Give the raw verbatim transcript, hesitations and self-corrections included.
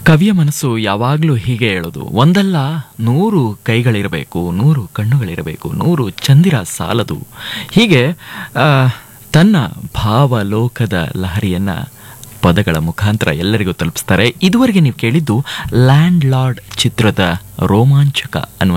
ಕವಿಯ ಮನಸ್ಸು ಯಾವಾಗಲೂ ಹೀಗೆ ಹೇಳೋದು, ಒಂದಲ್ಲ ನೂರು ಕೈಗಳಿರಬೇಕು, ನೂರು ಕಣ್ಣುಗಳಿರಬೇಕು, ನೂರು ಚಂದಿರ ಸಾಲದು. ಹೀಗೆ ಆ, ತನ್ನ ಭಾವಲೋಕದ ಲಹರಿಯನ್ನ ಪದಗಳ ಮುಖಾಂತರ ಎಲ್ಲರಿಗೂ ತಲುಪಿಸ್ತಾರೆ. ಇದುವರೆಗೆ ನೀವು ಕೇಳಿದ್ದು ಲ್ಯಾಂಡ್ ಲಾರ್ಡ್ ಚಿತ್ರದ ರೋಮಾಂಚಕ ಅನ್ನುವ